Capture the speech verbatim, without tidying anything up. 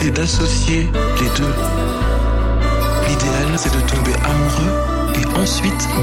c'est d'associer les deux. L'idéal, c'est de tomber amoureux et ensuite